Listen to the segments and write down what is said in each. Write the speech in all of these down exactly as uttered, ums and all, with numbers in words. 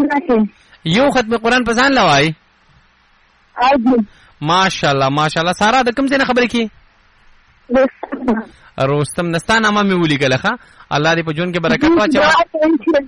یو ختم قرآن په ځان لوای ماشاءالله ماشاءالله. سارا د کوم ځای نه خبرې کی؟ رستم نستا نامه مې ولیکله ښه. الله دې په ژوند کې برکت واچوي.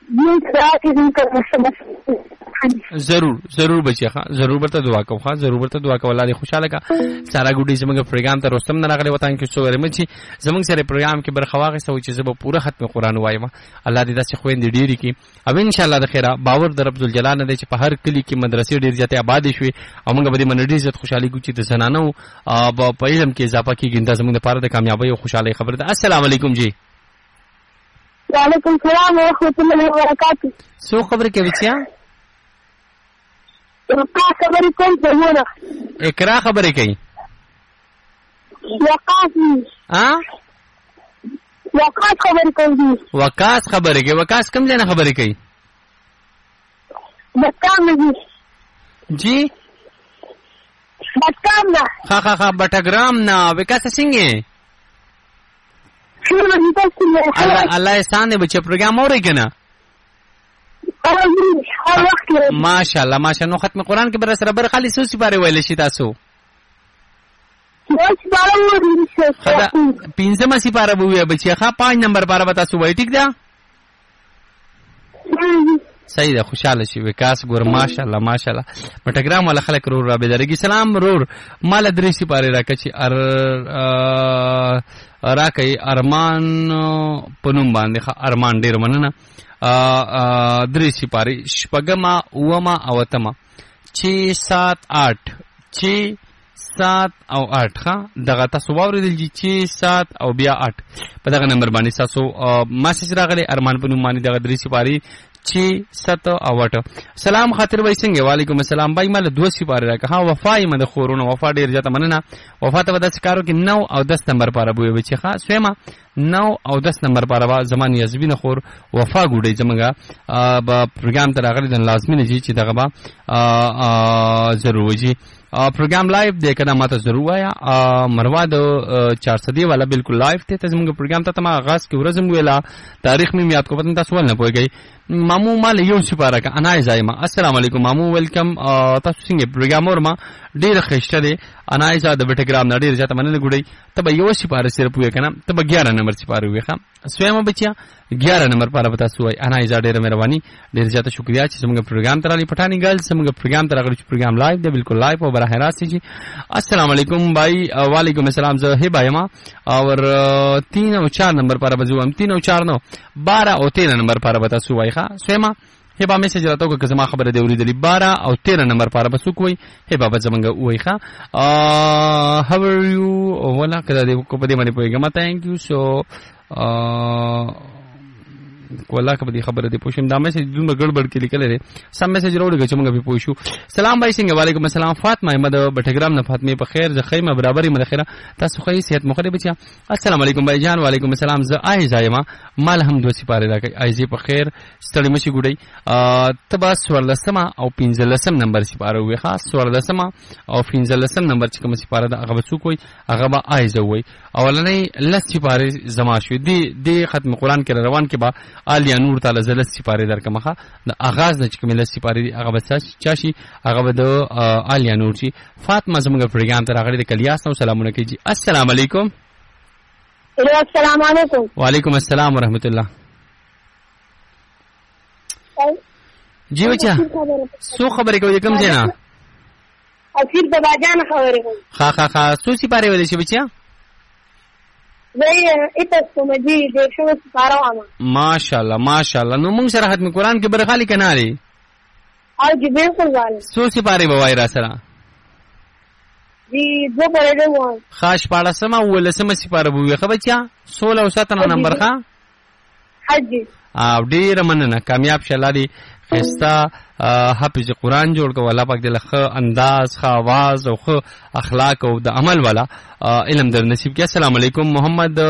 ضرور ضرور بچیا ښه ضرور برته دعا کوم ښه ضرور برته دعا کوم. الله دې خوشاله کا. سارا ګوډي زموږ پروګرام ته رستم نه راغلی وطن کې څو ورمه چې زموږ سره پروګرام کې برخه واغسته چې زه به پوره ختم قرآن وایم. الله دې داسې خويندې ډېری کی او ان شاء الله د خیره باور در رب ذوالجلال نه دی چې په هر کلی کې مدرسې ډېر زیاتې آباد شي او موږ به دې من ډېر زیات خوشحالي کوو چې د زنانو په علم کې اضافه کیږي. دا زموږ لپاره د کامیابی او خوشحالۍ خبره ده. السلام علیکم جی. وعلیکم السلام ورحمۃ اللہ وبرکاتہ. سو خبر کې بچیا؟ وقاص خبرې کوم څنګه؟ اقرا خبرې کوي. وقاص ها؟ وقاص خبرې کوي. وقاص خبرې کوي. وقاص کوم ځای نه خبرې کوي؟ بټګرام نه. جی؟ بټګرام نه. ها ها ها بټګرام نه. وقاص څنګه؟ الله الله احسان دې بچي پروګرام اوري کنه. ماشاءالله ماشاءالله. نو ختم قرآن کې بر سره بر خالي سوسي پاره ویل شي تاسو؟ خدا پنځمه سي پاره وې بچي ښا پنځه نمبر پاره به تاسو وای ټیک ده؟ صحیح ده خوشاله شي. وکاس ګور ماشاءالله ماشاءالله. پټګرام ولا خلک رور را بيدرګي. سلام رور مال درې سي پاره راکچي ار راکې ارمان پنوم باندې ښه ارمان ډیر مننه. درې سي پاره شپګما اوما او تما چې سات آټ چې سات او آټ ښه دغه تاسو واورېدل چې سات او بیا آټ په دغه نمبر باندې تاسو میسج راغلی ارمان پنوم باندې دغه درې سي پاره چې ست او اټ. سلام خاطر وای څنګه؟ وعلیکم السلام بای مال دوه سی پاره راکه. ها وفای مده خورونه وفا ډیر ځته مننه. وفا ته وداس کارو کې نو او دس نمبر پاره بوي بچي ښا سویما نو او دس نمبر پاره با زمان یزبین خور وفا ګوډي زمګه په پروګرام ته راغلي د لازمي نه چې دغه با ضرور وږي پروګرام لایو دی کنه ماته ضرور وایا. مروا د چار سو دی والا بالکل لایو ته زموږ پروګرام ته ما آغاز کې ورزم ویلا تاریخ می یاد کو پتن تاسو ول نه پويږي. مامو مال یو سی پاره کا انا زایما. السلام علیکم مامو ویلکم. تاسو څنګه پروګرام ورما ډیر خشته دی انا زاد د بټګرام نه ډیر ځته مننه ګډي. تبه یو سی پاره سره پوي کنه تبه ګیارہ نمبر سی پاره وي ښا سویما بچیا ګیارہ نمبر پاره پتا سوای انا زاد ډیر مهرباني ډیر ځته شکریا چې زموږ پروګرام ترالي پټانی ګل زموږ پروګرام ترغړي پروګرام لایو دی بالکل لایو او براه راست جی. السلام علیکم بھائی. وعلیکم السلام. زه هبا یما اور تین او چار نمبر پاره بزوم تین او چار نو بارہ او تیرہ نمبر پاره پتا سوای ښا سویما هبا میسج راته که زما خبره دی اوریدلی بارہ او تیرہ نمبر پاره بسو کوی هبا بزمنګ وای ښا هاو ار یو ولا کدا دی کو پدې باندې پویګه ما تھینک یو سو کولا کبدي خبره دی پوښم دا میسج دومره ګړبړ کې لیکل لري سم میسج راوړل چې موږ به پوښو. سلام بھائی څنګه؟ وعلیکم السلام. فاطمه احمد بټګرام نه فاطمه په خیر زه خیمه برابرې مدخره تاسو خو صحت مخرب بچا. السلام علیکم بھائی جان. وعلیکم السلام. زه آی زایما مال هم دوه سپاره راکې آی په خیر ستړي مشي ګډي تبا سورلسمه او پنځلسم نمبر سپاره وي خاص سورلسمه او پنځلسم نمبر چې کوم سپاره دا هغه څوک وي هغه به آی زوي اولنې لس سپاره زما شو دی دی ختم قرآن کې روان کې با آلیا نور تعالی زلس سپاره درکمخه د اغاز د کوم لس سپاره دی هغه بس چاشي هغه به د آلیا نور چی. فاطمه زموږ پروګرام ته راغلي د کلیاس نو سلامونه کوي. السلام علیکم. السلام علیکم. وعلیکم السلام ورحمت الله. جی بچا سو خبرې کوي کوم ځای نه؟ اخیر د باجان خبرې کوي. ها ها ها سو سپاره ولې شي بچا؟ ماشاءالله ماشاءالله. نو موږ سره ختم قرآن کې برخالي کنه لري او جی بالکل والے سو سپاره بوای را سره جی دو پرې دی خاص پاړه سما ولسمه سپاره بوي خو بچا سولہ او ساتنه نمبر ښا حج او ډیر مننه کامیاب شلا دي خستا حافظ قرآن جوړ کو الله پاک دې له انداز خ आवाज او خ اخلاق او د عمل والا علم در نصیب کړي. السلام علیکم. محمد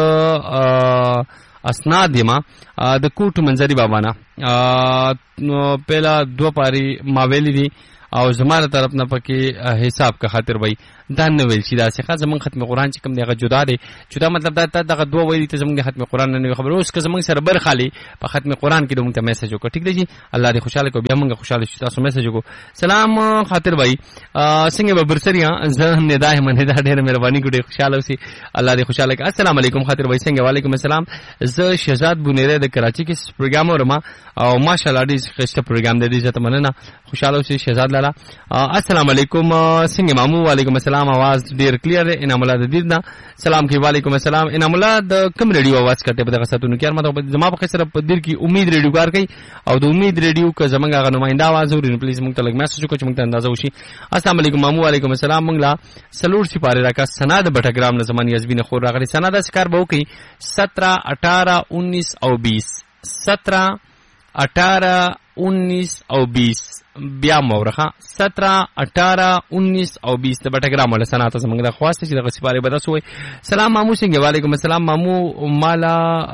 اسناد یما د کوټ منځري بابا نه نو پهلا دو پاری ماویلی دي او زماره طرف نه پکې حساب کا خاطر وای دا نه ویل شي دا څخه زمون ختم قرآن چې کوم دی هغه جدا دی جدا مطلب دا دغه دوه ویلي ته زمون ختم قرآن نه خبر اوس که زمون سره بر خالي په ختم قرآن کې دوی ته میسج وکړه ټیک دی جی الله دې خوشاله کو بیا موږ خوشاله شو تاسو میسج وکړو سلام خاطر وای څنګه به برسریا زه نه دای منه دا ډېر مهرباني ګډه خوشاله اوسې الله دې خوشاله کړي السلام علیکم خاطر وای څنګه وعلیکم السلام زه شهزاد بونیره د کراچي کې پروګرام اورم او ماشاءالله دې ښه پروګرام دې دې ته مننه خوشاله اوسې شهزاد لالا السلام علیکم څنګه مامو وعلیکم السلام आवाज ډیر کلیر دی انعام الله د دې سلام کې وعلیکم السلام انعام الله د کوم ریډیو आवाज کته په دغه ساتونو کې ماته زما په سره په دیر کې امید ریډیو کار کوي او د امید ریډیو که زمونږ هغه نمائنده आवाज ورین پلیز موږ ته لګ میسج وکړو چې موږ ته اندازه وشي السلام علیکم مامو وعلیکم السلام موږ لا سلور سپاره راکا سنا د بټګرام نه زمانی ازبین خور راغلی سنا د سکار به وکي सत्रह अठारह उन्नीस او बीस सत्रह अठारह उन्नीस او बीस بیا مورخه सत्रह अठारह उन्नीस او बीस د بټګرام ول سنا ته زمونږ د خواسته چې د سپاره به تاسو وي سلام مامو څنګه وعلیکم السلام مامو مالا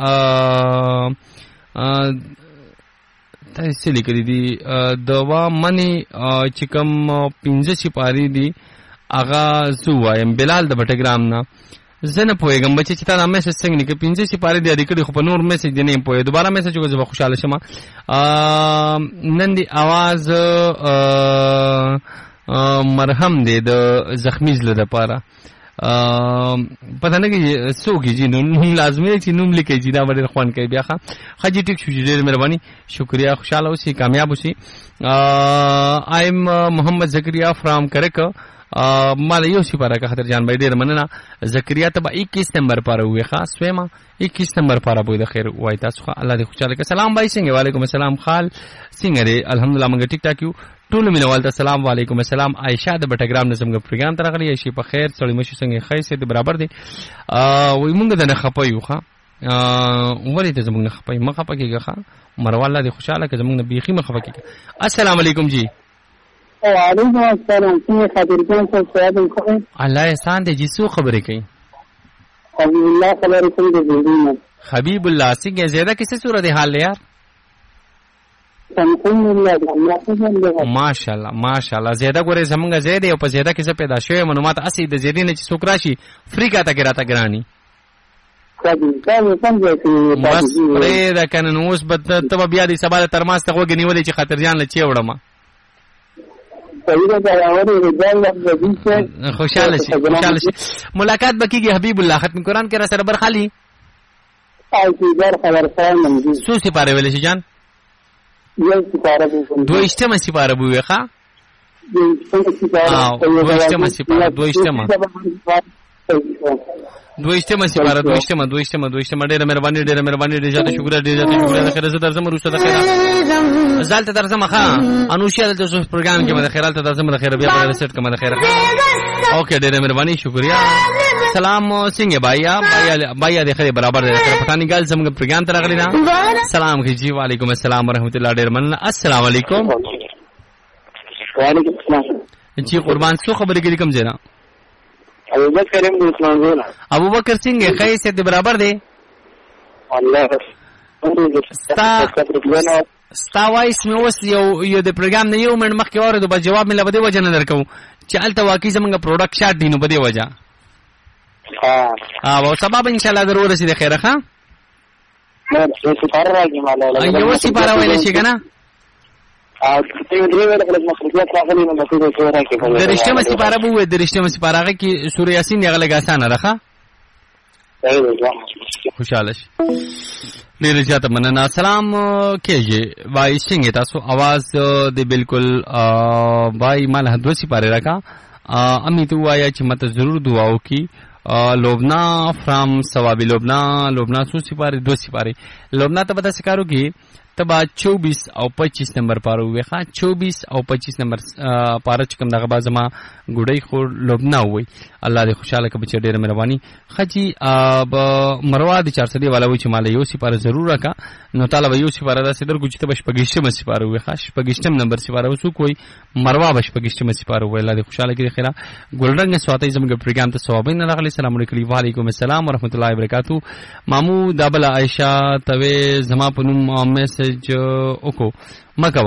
تاسو لیکلي دي دوا منی چې کوم پنځه سپاری دي اغا زو وایم بلال د بټګرام نه زنه پوهېږم بچې چې تا دا میسج څنګه نه کې پنځه سپاره دي اړیکې خو په نور میسج دی نه پوهې دوباره میسج وکړه زه به خوشاله شم نن دی आवाज مرهم دی د زخمی زله لپاره پته نه کې څوک یې نو لازمي چې نوم لیکي چې دا ډېر خوان کوي بیا ښه خجی ټیک شو ډېر مهرباني شکریا خوشاله اوسئ کامیاب اوسئ ایم محمد زکریا فرام کرک مال یو سپاره که خاطر جان بھائی ډیر مننه زکریا ته इक्कीस نمبر پر وې خاص وېما इक्कीस نمبر پر به د خیر وای تاسو الله دې خوشاله کړي سلام بھائی څنګه وعلیکم السلام خال څنګه دې الحمدلله موږ ټیک ټاک یو ټول مینوال ته سلام وعلیکم السلام عائشہ د بټګرام نظم غو پروګرام تر غلی شي په خیر سړی مشو څنګه خیسه دې برابر دي وای موږ د نه خپایو ښا ولې ته زموږ نه خپای مخه پکېږه ښا مروال دې خوشاله کړي زموږ نه بيخي مخه پکېږه السلام علیکم جی وعلیکم السلام څنګه خبر جان څه سوال کوم الله احسان دې جسو خبرې کوي حبیب الله خبرې کوي دې حبیب الله څنګه زیاده کیسه صورت حال یار ماشاءالله ماشاءالله زیاده ګوره زمونږ زیاده او په زیاده کې څه پیدا شوی معلومات اسی د زیادې نه چې څوک راشي فریقا ته ګراته ګرانی بس پرې دا کنه نو اوس به ته بیا دې سبا تر ماسته وګ نیولې چې خاطر جان لچې وړم خوشاله شي خوشاله شي ملاقات بکیږي حبیب الله ختم قرآن کې را سره بر خالی سو سپاره ویل شي جان دویشتمه سپاره بوي ښا دویشتمه سپاره دویشتمه دویشتمه سپاره دویشتمه دویشتمه دویشتمه ډېر مهرباني ډېر مهرباني ډېر زیاته شکر ډېر زیاته شکر د خیر زه درځم روسته د خیر زالته درځم ښا انوشیا د تاسو پروګرام کې مده خیرالته درځم د خیر بیا په سیټ کې مده خیر اوکې ډېر مهرباني شکریا سلام څنګه بھایا بھایا بھایا د خیر برابر د پټانی ګال زموږ پروګرام ته راغلی دا سلام جی وعلیکم السلام ورحمت الله ډېر مننه السلام علیکم وعلیکم السلام جی قربان څو خبرې کې کوم ځای ابو بکر ابن عثمان زولا ابو بکر څنګه خیسه دې برابر دی الله ستا وایس مې اوس یو یو د پروګرام نه یو منټ مخکې اورېدو به جواب مې له بده وجه نه درکو چې هلته واقعي زمونږ پروډکټ شاټ دی نو بده وجه او سبب ان شاء الله ضرور رسید خیره ښه یو سپاره ویلی شي که نه د رښتیمه سپاره به ووایي د رښتیمه سپاره هغه کې سوره یاسین هغه لږ اسانه ده ښه خوشحاله شي ډېره زیاته مننه سلام کېږي بھائی څنګه تاسو आवाज د بالکل بھائی مال دوه سپاره راکا امی ته وایه چې ماته ضرور دعا وکړي لبنا فرام ثوابی لبنا لبنا سو سپاره دو سپاره لبنا ته به داسې کار وکړي تبا چوبیس او پچیس نمبر پاره وي ښا چوبیس او پچیس نمبر پاره چې کوم دغه با زما ګډۍ خو لبنا وي الله دې خوشاله کړي چې ډېر مهرباني خجی اب مروا د چار سدي والا وي چې مال یو سپاره ضرور راکا نو طالب یو سپاره دا سدر کو چې تبش پګشتم سپاره وي ښا پګشتم نمبر سپاره وسو کوئی مروا بش پګشتم سپاره وي الله دې خوشاله کړي خیره ګلرنګ سواتای زموږ پروګرام ته ثوابین راغلي السلام علیکم وعلیکم السلام ورحمت الله وبرکاتہ مامو دابل عائشہ توي زما پنوم میسج اوکو مکوا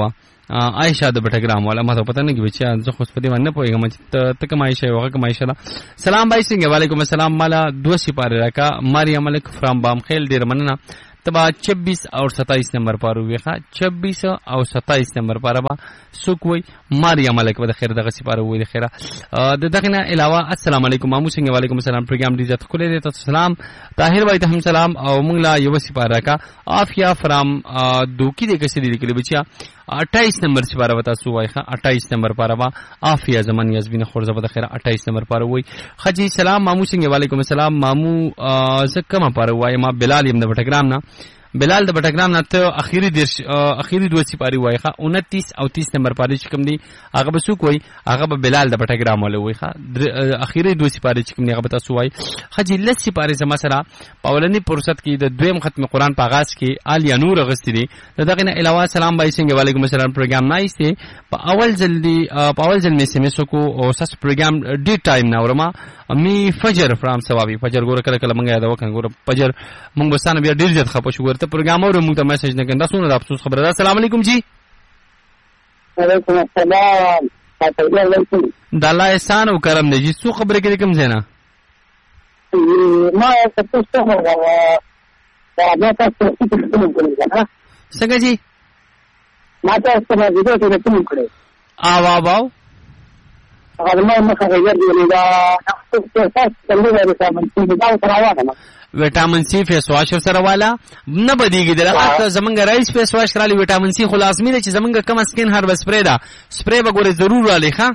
عائشہ د بټګرام والا ما ته پته نه کیږي چې زه خو په دې باندې پوهیږم چې ته کوم عائشہ یو کوم عائشہ. سلام بھائی څنګه؟ وعلیکم السلام. مالا دو سپاره راکا مریم ملک فرام بام خیل ډیر مننه. تبا چھبیس اور ستائیس نمبر پر ہوئے خا چھبیس اور ستائیس نمبر پر با سکوئی ماریا ملک ود خیر دغه سپاره وې خیره د دغه نه علاوه السلام علیکم مامو څنګه؟ وعلیکم السلام. پروګرام دې عزت کولې دې ته سلام. طاهر وای ته هم سلام او موږ لا یو سپاره کا عافیه فرام دوکی دې کسې دې کلی بچیا اٹھائیس نمبر سپاره وتا سو وای خا اٹھائیس نمبر پر با عافیه زمان یزبین خورزه ود خیره اٹھائیس نمبر پر وای خجی سلام مامو څنګه؟ وعلیکم السلام مامو زکه پر وای ما بلال یم د بټګرام نه. بلال د بټګرام نه ته اخیری درش اخیری دوه سپاری وای ښه انتیس او تیس نمبر پاره چې کوم دی هغه به څوک وای؟ هغه به بلال د بټګرام ولې وای ښه اخیری دوه سپاری چې کوم دی هغه به تاسو وای. خجی لس سپاری زما سره پاولنی فرصت کې د دویم ختم قرآن په آغاز کې آلیا نور غستی دی. دغه نه علاوه سلام بھائی څنګه؟ وعلیکم السلام. پروګرام نایس دی. په اول جلدی په اول جل می سمسو کو او ساس پروګرام ډی ټایم نه ورما می فجر فرام ثوابي فجر ګوره کله کله مونږه یاد وکړو ګوره فجر مونږ بسانه بیا ډیر زیات خپه شو ورته پروګرام اور مونږ ته میسج نه کنده سونه د افسوس خبره ده. السلام علیکم جی. وعلیکم السلام. د الله احسان او کرم دی جی. څو خبره کې کوم ځای نه ما تاسو ته راغله دا تاسو څه کوم څنګه جی؟ ما تاسو ته ویډیو ته کوم کړی آ وا واو هغه ما مخه غیر دی دا تاسو ته څنګه وایي دا سره وټامین سی فیس واش سره والا نه بدیږي دغه زمونږ رئیس فیس واش کرالی وټامین سی خلاص مینه چې زمونږ کم سکین هر سپری دا سپری به ګوره ضرور والی ښه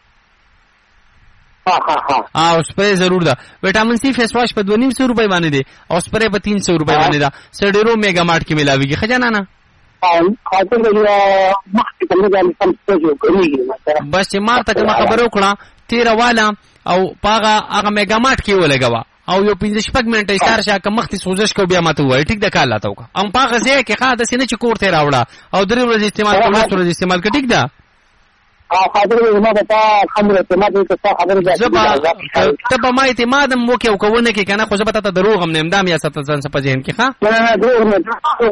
ها ها ها او سپری ضرور ده. وټامین سی فیس واش په دوه نیم سو روپۍ باندې دی او سپری په تین سو روپۍ باندې ده. سډیرو میگا مارټ کې ملاویږي خجانا نه خاطر دی مخکې کومه ځای سم څه کوي بس چې ما ته کوم خبرو کړه تیر والا او پاغه هغه میگا مارټ کې ولګوا او یو پنځه شپږ منټه ایثار شاکه مختي سوزش کو بیا ماته وای ټیک د کال لاته وک ام پاغه ځای کې خاطر سینې چې کوړ ته راوړه او درې ورځې استعمال کړو څو ورځې استعمال کړ ټیک ده ا خاطر ما ته الحمدلله ما دې ته خبر ده ته په ما اعتماد مو کې او کوونه کې کنه خو زه به ته دروغ هم نه امدام یا ست ځان په ذهن کې ښا نه نه دروغ نه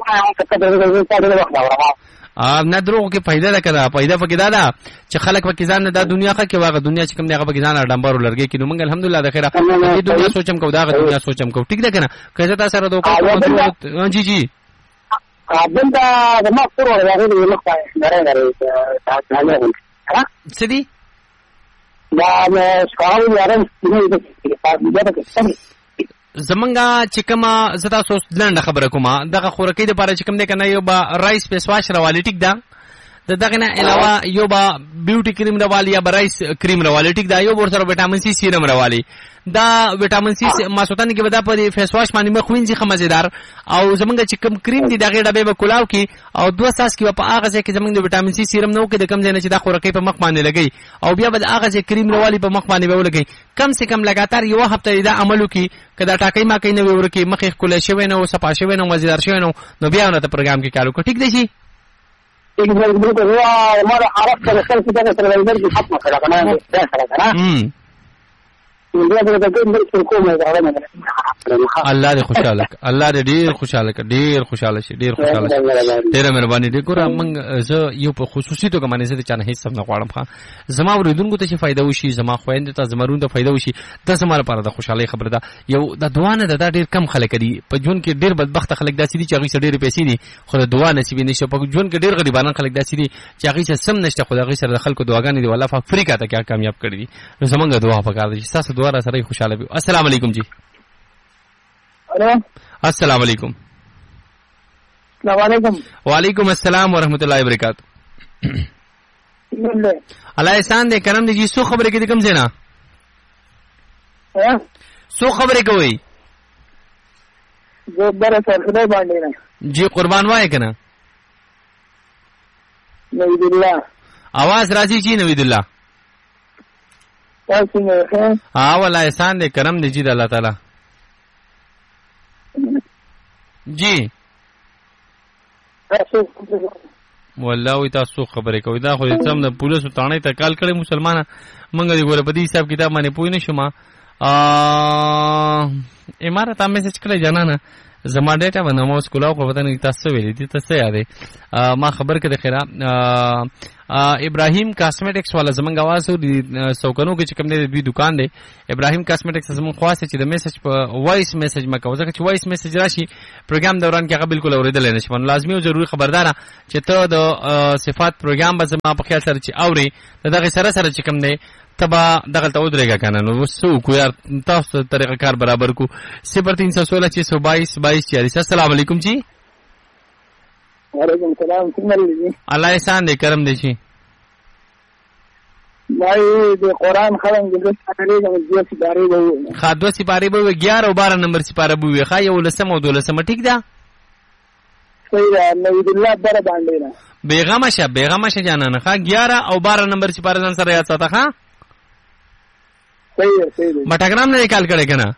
ا نه دروغ کې پیدا ده کړه پیدا پکې دا ده چې خلک پکې ځان نه د دنیا ښه کې واغه دنیا چې کوم دی هغه پکې ځان ډمبر ولرګي کې نو موږ الحمدلله د خیره دې دنیا سوچم کو دا دنیا سوچم کو ټیک ده کنه کله تاسو سره دوه جی جی قابل دا ما پور ورغلی یو مخه نه لري تاسو سدي دا ښکاو یارم نه زمونږه چې کومه زتا سوچ لنډه خبره کومه دغه خورکې د پاره چې کوم دی کنه یو با رایس فیس واش راوالی ټیک ده د دغه نه علاوه یو با بیوټي کریم راوالی یا با رایس کریم راوالی ټیک ده یو ور سره وټامین سی سیرم راوالی دا وټامین سی ماسوتن کې ودا په فیس واش باندې مخوین ځخه مزیدار او زمونږ چې کوم کریم دی دغه ډبه به کولاو کی او دوه ساس کې په هغه ځای کې زمونږ د وټامین سی سیرم نو کې د کم ځای نه چې د خورکې په مخ باندې لګي او بیا به هغه ځای کریم راوالی په مخ باندې به ولګي کم سے کم لګاتار یو هفته دا عملو کی کدا ټاکې ما کین نو ورکی مخې کولای شوی نو صفا شوی نو مزیدار شوی نو نو بیا نو ته پروګرام کې کارو کو ټیک دی شي یک ځل دغه هو ما عرفت د خلک څخه سره ورته ختمه کړه کنه دا سره کنه الله دې خوشاله الله دې ډیر خوشاله کړ ډیر خوشاله شي ډیر خوشاله شي ډیر مهرباني دې ګوره موږ زه یو په خصوصي توګه باندې زه چانه هیڅ نه غواړم ښا زما ورېدونکو ته چې فائدہ وشي زما خويندې ته زمرون ته فائدہ وشي د زما لپاره د خوشحالي خبره ده یو د دعا نه د ډیر کم خلک دي په ژوند کې ډیر بدبخت خلک داسې دي چې هغه ډیر پیسې دي خو د دعا نصیب نشي په ژوند کې ډیر غریبانه خلک داسې دي چې هغه سم نشته خو هغه سره د خلکو دعاګانې دی والله افریقا ته کیا کامیاب کړی دي نو زمونږ دعا پکار دي تاسو دعا را سره خوشاله بي. السلام علیکم جی. الو السلام علیکم. السلام علیکم. وعلیکم السلام ورحمۃ اللہ وبرکاتہ. الله احسان دې کرم دې جی سو خبرې کې کوم ځای نه ها سو خبرې کوي جو بره سره باندې نه جی قربان وای کنه نوید الله आवाज راځي جی نوید الله تاسو نه ها والله احسان دې کرم دې جی د الله تعالی جی تاسو والله وي تاسو خبرې کوي دا خو سم د پولیسو تانه ته کال کړي مسلمانانه منګه دی ګوره په دې حساب کتاب باندې پوي نشم ا امارات هم میسج کړی جانا نه زما ډیټا باندې مو سکولا خو وطن کې تاسو ویلې دي تاسو یادې ما خبر کړه خیره ابراهیم کاسمیټکس والا زمنګ आवाज او د سوکنو کې چې کوم دی دوی دکان دی ابراهیم کاسمیټکس زمون خاصه چې د میسج په وایس میسج مکه ځکه چې وایس میسج راشي پروګرام دوران کې هغه بالکل اوریدل نه شي لازمي او ضروري خبردار چې ته د صفات پروګرام به زما په خیال سره چې اوري دغه سره سره چې کوم دی تبا دغه ته ودرېګا کنه نو وسو کو یار تاسو طریقه کار برابر کو صفر تین سو سولہ چھ سو بائیس بائیس چالیس السلام علیکم جی وعلیکم السلام څنګه دي الله احسان دې کرم دې شي وای د قران خلنګ د سپارې د دې سپارې وو خاطو سپارې وو اګیارہ او بارہ نمبر سپارې وو خا یو لسم او دولسم ټیک ده صحیح ده نو د الله در باندې نه بیغمه شه بیغمه شه جانانه خا اګیارہ او بارہ نمبر سپارې ځان سره یاد ساته ښا صحیح صحیح ده مټاګرام نه کال کړه کنه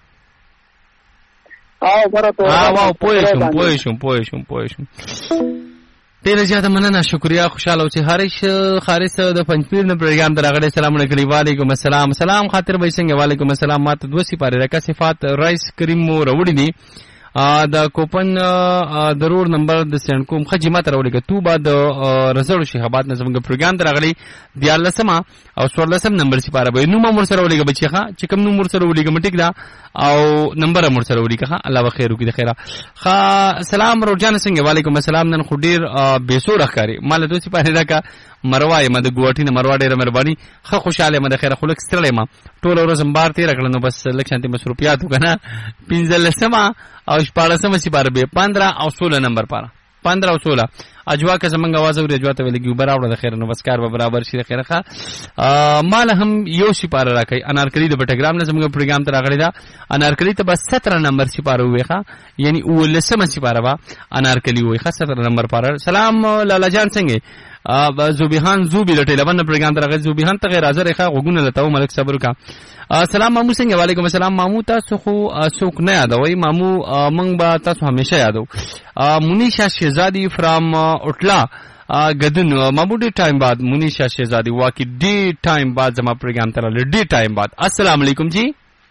او برته ها واو پوهشم پوهشم پوهشم پوهشم ډیر زیاته مننه شکریا خوشاله اوسې هریش خارس د پنځپیر نه پروګرام درغړې سلام علیکم وعلیکم السلام سلام خاطر به څنګه وعلیکم السلام ماته دوه سپاره رکا صفات رئیس کریم مو وروړي دي د کوپن ضرور نمبر د سند کوم خجمات راولګه تو بعد رسول شهابات نه زموږ پروګرام درغړي دیال لسما او څوار لسم نمبر سپاره به نو مور سره ولګه بچیخه چې کوم نو مور سره ولګه مټیک دا او نمبر مور سره ولګه الله بخیر وکړي خیره خا سلام روجان څنګه وعلیکم السلام نن خډیر بیسو راخاري مال دوی سپاره راکا مروای مده ګوټی نه مروا ډیره مهرباني خه خوشاله مده خیره خلک ستړی ما ټول ورځ بار تیر کړل نو بس لکشانتي مصروفیات وکنه پنځل سما او شپاړسمه سپاره به پندرہ او سولہ نمبر پاره پندرہ او سولہ اجوا که زمنګ आवाज اوري اجوا ته ولګي برابر د خیر نو بس کار به برابر شي خیره ښه مال هم یو سپاره راکې انارکلی د بټګرام نه زمنګ پروګرام ته راغلی دا انارکلی ته بس سترہ نمبر سپاره وې ښه یعنی ولسمه سپاره با انارکلی وې ښه سترہ نمبر پاره سلام لالا جان څنګه زوبیحان زوبی لټه لبن پروګرام ته راغلی زوبیحان ته غیر حاضر ښه غوګونه لتاو ملک صبر کا سلام مامو څنګه وعلیکم السلام مامو تاسو خو څوک نه یادوي مامو مونږ به تاسو همیشه یادو منیشا شهزادی فرام اوټلا گدن مامو ډی ټایم بعد منیشا شهزادی واقعي ډی ټایم بعد زما پروګرام ته راغلی ډی ټایم بعد السلام علیکم جی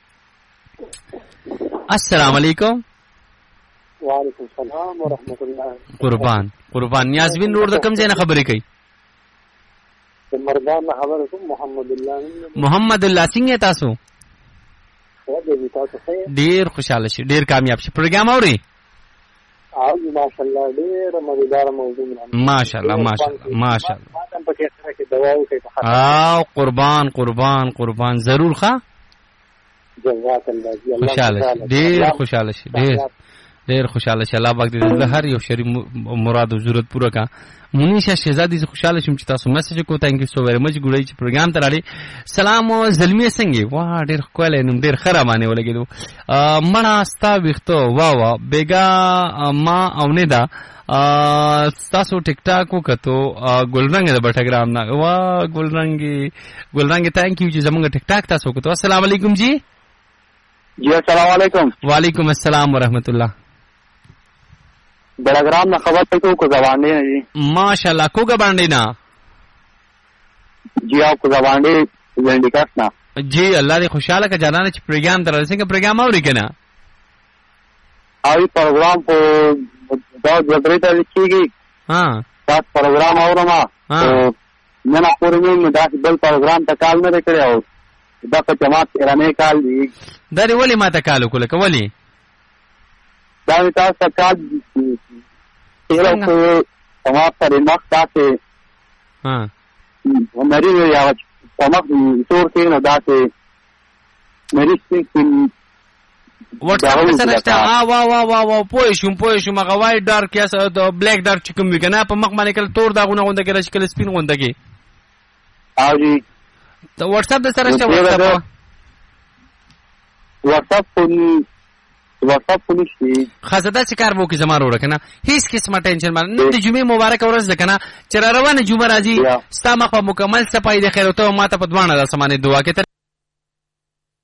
السلام علیکم وعلیکم السلام ورحمۃ اللہ قربان قربان نیازبین روډ د کوم ځای نه خبرې کوي مردان خبر کوم محمد الله محمد الله څنګه تاسو ډیر خوشاله شي ډیر کامیاب شي پروګرام اوري او ماشاءالله ډیر مزیدار موضوع ماشاءالله ماشاءالله ماشاءالله او قربان قربان قربان ضرور ښه جزاک الله خوشاله ډیر خوشاله شي ډیر ډیر خوشاله شي الله پاک دې د هر یو شری مراد او ضرورت پوره کا منیشا شهزادی زه خوشاله شم چې تاسو میسج کو تانک یو سو ویری مچ ګړی چې پروګرام ته راړي سلام زلمی څنګه وا ډیر کوله نوم ډیر خراب باندې ولګیدو مړه ستا وختو وا وا بیگا ما او نه دا تاسو ټیک ټاک وکړو ګلرنګ د بټګرام نه وا ګلرنګي ګلرنګي تانک یو چې زمونږ ټیک ټاک تاسو وکړو السلام علیکم جی جی السلام علیکم وعلیکم السلام ورحمۃ اللہ بڑاگرام نہ خبر تو کو زبانڈے جی ماشاءاللہ کو گبانڈے نا جی آپ کو زبانڈے لنڈکاس نا جی اللہ دې خوشاله کا جانانه چې پروګرام درل څنګه پروګرام اوري کنه اوی پروګرام په دا جبري ته لیکيږي ها دا پروګرام اورما او نه نه پورې مې دا بل پروګرام ته کال نه کړو دا په جماعت ایرانه کال دی دا ولی ما ته کال وکړه کولی دا تاسو ته کال تیرو په جماعت سره مخ تاسو ها مری یا تمام تور کې نو دا ته مری چې واتس اپ سره شته ا وا وا وا وا پوه شوم پوه شوم هغه وای ډارک یا د بلیک ډارک چې کوم وی کنه په مخ باندې کله تور داغونه غونډه کې راشي کله سپین غونډه کې او جی ته واتس اپ سره شته واتس اپ واتس اپ واتس اپ پولیس خزاده چې کار وو کې زما وروړه کنه هیڅ قسمه ټینشن باندې د جمعې مبارک ورځ ده کنه چې روانه جمعه راځي ستا مخ په مکمل صفای د خیر او ته ماته په دوانه د سمانه دعا کې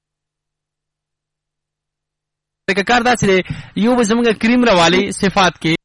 کار دا چې یو زمونږ کریم راوالی صفات کې